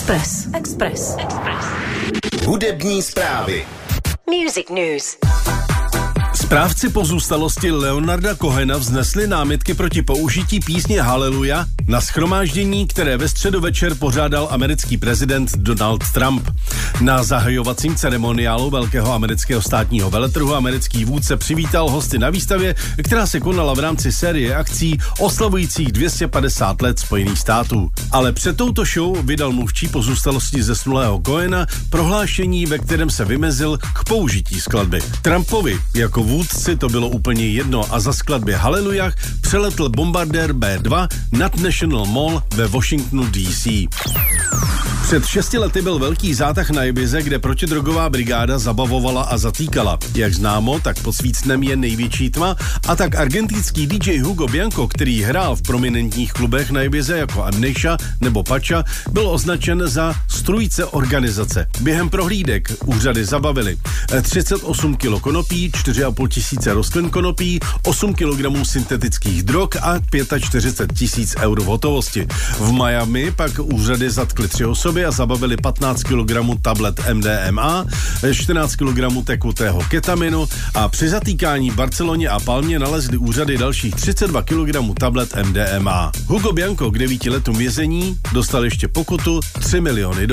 Express. Hudební zprávy. Music News. Správci pozůstalosti Leonarda Cohena vznesli námitky proti použití písně Hallelujah na shromáždění, které ve středu večer pořádal americký prezident Donald Trump. Na zahajovacím ceremoniálu velkého amerického státního veletrhu americký vůdce přivítal hosty na výstavě, která se konala v rámci série akcí oslavujících 250 let Spojených států. Ale před touto show vydal mluvčí pozůstalosti zesnulého Cohena prohlášení, ve kterém se vymezil k použití skladby. Trumpovi jako vůdci to bylo úplně jedno a za skladbě Hallelujah přeletl bombardér B-2 nad National Mall ve Washingtonu DC. Před 6 lety byl velký zátah na Ibize, kde protidrogová brigáda zabavovala a zatýkala. Jak známo, tak pod svícnem je největší tma a tak argentinský DJ Hugo Bianco, který hrál v prominentních klubech na Ibize jako Amnesia nebo Pacha, byl označen za strůjce organizace. Během prohlídek úřady zabavili 38 kg konopí, 4,5 tisíce rostlin konopí, 8 kg syntetických drog a 45 000 eur v hotovosti. V Miami pak úřady zatkly 3 osoby a zabavili 15 kg tablet MDMA, 14 kg tekutého ketaminu a při zatýkání v Barceloně a Palmě nalezli úřady dalších 32 kg tablet MDMA. Hugo Bianco k 9 letům vězení dostal ještě pokutu $3 miliony.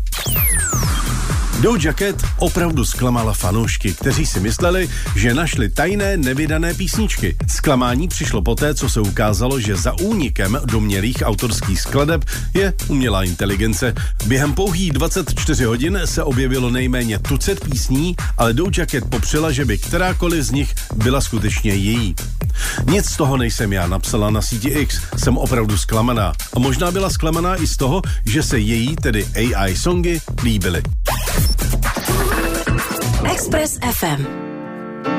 Doja Cat opravdu zklamala fanoušky, kteří si mysleli, že našli tajné nevydané písničky. Zklamání přišlo poté, co se ukázalo, že za únikem domnělých autorských skladeb je umělá inteligence. Během pouhých 24 hodin se objevilo nejméně tucet písní, ale Doja Cat popřela, že by kterákoliv z nich byla skutečně její. Nic z toho nejsem já, napsala na síti X. Jsem opravdu zklamaná. A možná byla zklamaná i z toho, že se její, tedy AI songy, líbily. Express FM.